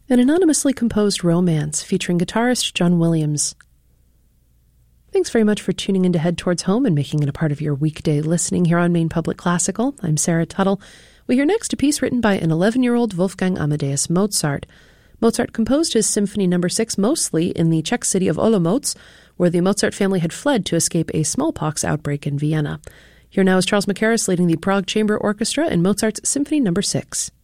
An anonymously composed romance featuring guitarist John Williams. Thanks very much for tuning in to Head Towards Home and making it a part of your weekday listening here on Maine Public Classical. I'm Sarah Tuttle. We hear next a piece written by an 11-year-old Wolfgang Amadeus Mozart. Mozart composed his Symphony No. 6 mostly in the Czech city of Olomouc, where the Mozart family had fled to escape a smallpox outbreak in Vienna. Here now is Charles Mackerras leading the Prague Chamber Orchestra in Mozart's Symphony No. 6.